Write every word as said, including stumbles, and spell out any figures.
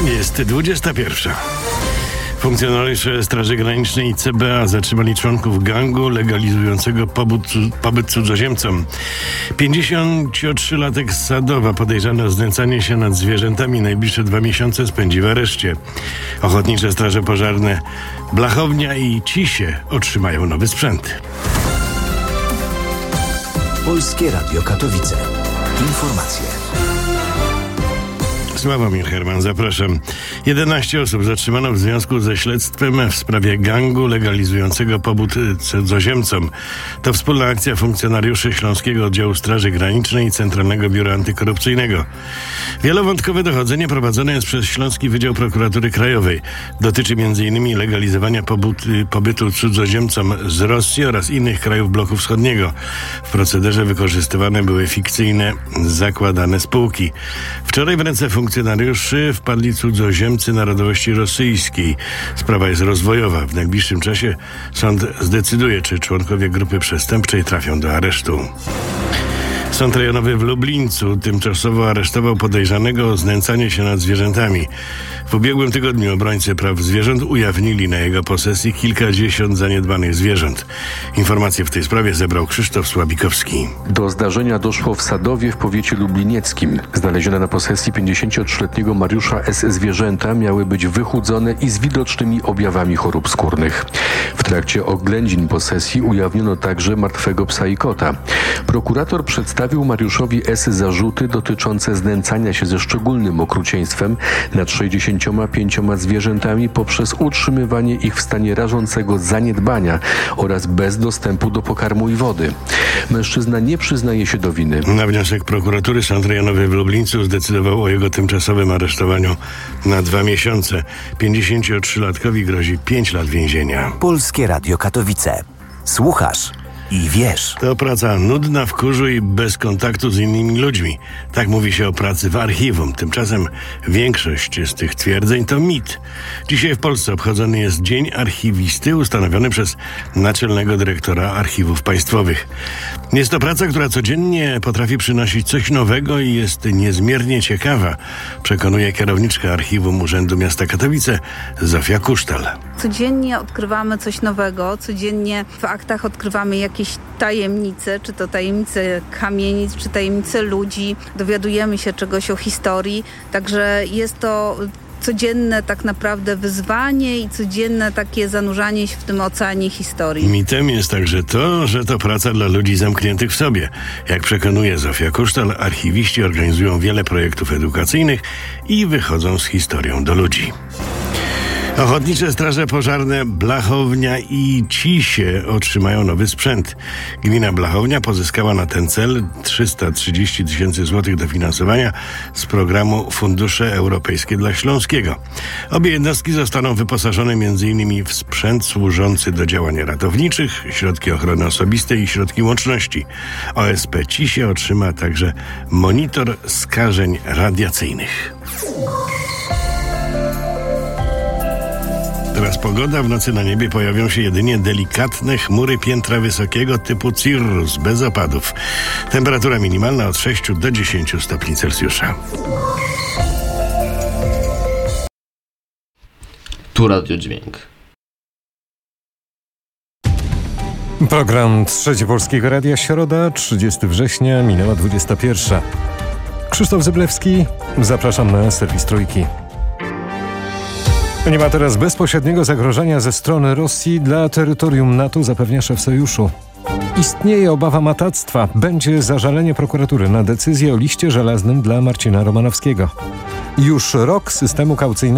Jest dwudziesta pierwsza. Funkcjonariusze Straży Granicznej i C B A zatrzymali członków gangu legalizującego pobyt, pobyt cudzoziemcom. pięćdziesięciotrzylatek z Sadowa, podejrzany o znęcanie się nad zwierzętami, najbliższe dwa miesiące spędzi w areszcie. Ochotnicze straże pożarne Blachownia i Cisie otrzymają nowy sprzęt. Polskie Radio Katowice. Informacje. Sławomir Herman, zapraszam. jedenaście osób zatrzymano w związku ze śledztwem w sprawie gangu legalizującego pobyt cudzoziemcom. To wspólna akcja funkcjonariuszy Śląskiego Oddziału Straży Granicznej i Centralnego Biura Antykorupcyjnego. Wielowątkowe dochodzenie prowadzone jest przez Śląski Wydział Prokuratury Krajowej. Dotyczy m.in. legalizowania pobytu, pobytu cudzoziemcom z Rosji oraz innych krajów bloku wschodniego. W procederze wykorzystywane były fikcyjne, zakładane spółki. Wczoraj w ręce funkcjonariuszy wpadli cudzoziemcy narodowości rosyjskiej. Sprawa jest rozwojowa. W najbliższym czasie sąd zdecyduje, czy członkowie grupy przestępczej trafią do aresztu. Sąd rejonowy w Lublińcu tymczasowo aresztował podejrzanego o znęcanie się nad zwierzętami. W ubiegłym tygodniu obrońcy praw zwierząt ujawnili na jego posesji kilkadziesiąt zaniedbanych zwierząt. Informacje w tej sprawie zebrał Krzysztof Słabikowski. Do zdarzenia doszło w Sadowie w powiecie lublinieckim. Znalezione na posesji pięćdziesięciotrzyletniego Mariusza S. zwierzęta miały być wychudzone i z widocznymi objawami chorób skórnych. W trakcie oględzin posesji ujawniono także martwego psa i kota. Prokurator przedstawił Mariuszowi S. zarzuty dotyczące znęcania się ze szczególnym okrucieństwem nad sześćdziesięcioma pięcioma zwierzętami poprzez utrzymywanie ich w stanie rażącego zaniedbania oraz bez dostępu do pokarmu i wody. Mężczyzna nie przyznaje się do winy. Na wniosek prokuratury Sąd Rejonowy w Lublińcu zdecydował o jego tymczasowym aresztowaniu na dwa miesiące. pięćdziesięciotrzylatkowi grozi pięć lat więzienia. Polskie Radio Katowice. Słuchasz i wiesz. To praca nudna, w kurzu i bez kontaktu z innymi ludźmi. Tak mówi się o pracy w archiwum. Tymczasem większość z tych twierdzeń to mit. Dzisiaj w Polsce obchodzony jest Dzień Archiwisty, ustanowiony przez naczelnego dyrektora archiwów państwowych. Jest to praca, która codziennie potrafi przynosić coś nowego i jest niezmiernie ciekawa, przekonuje kierowniczka Archiwum Urzędu Miasta Katowice Zofia Kusztal. Codziennie odkrywamy coś nowego, codziennie w aktach odkrywamy jakieś tajemnice, czy to tajemnice kamienic, czy tajemnice ludzi. Dowiadujemy się czegoś o historii, także jest to codzienne tak naprawdę wyzwanie i codzienne takie zanurzanie się w tym oceanie historii. Mitem jest także to, że to praca dla ludzi zamkniętych w sobie. Jak przekonuje Zofia Kusztal, archiwiści organizują wiele projektów edukacyjnych i wychodzą z historią do ludzi. Ochotnicze straże pożarne Blachownia i Cisie otrzymają nowy sprzęt. Gmina Blachownia pozyskała na ten cel trzysta trzydzieści tysięcy złotych dofinansowania z programu Fundusze Europejskie dla Śląskiego. Obie jednostki zostaną wyposażone między innymi w sprzęt służący do działań ratowniczych, środki ochrony osobistej i środki łączności. O S P Cisie otrzyma także monitor skażeń radiacyjnych. Teraz pogoda. W nocy na niebie pojawią się jedynie delikatne chmury piętra wysokiego typu cirrus, bez opadów. Temperatura minimalna od sześciu do dziesięciu stopni Celsjusza. Tu Radio Dźwięk. Program Trzeci Polskiego Radia, środa, trzydziestego września, minęła dwudziesta pierwsza. Krzysztof Zyblewski, zapraszam na serwis Trójki. Nie ma teraz bezpośredniego zagrożenia ze strony Rosji dla terytorium NATO, zapewnia szef sojuszu. Istnieje obawa matactwa. Będzie zażalenie prokuratury na decyzję o liście żelaznym dla Marcina Romanowskiego. Już rok systemu kaucyjnego